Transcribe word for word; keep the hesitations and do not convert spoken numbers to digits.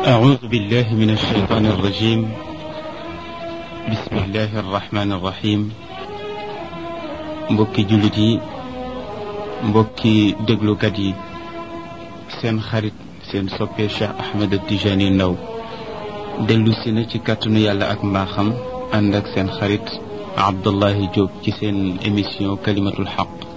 أعوذ بالله من الشيطان الرجيم. بسم الله الرحمن الرحيم. mbokki jullit yi, mbokki déglukat yi, seen xarit seen soppe Cheikh Ahmed Tijani Ndaw dellu si na ci kàttanu yàlla ak mbaaxam ànd ak seen xarit Abdullahi Diop ci seen émission kalimatul xaq.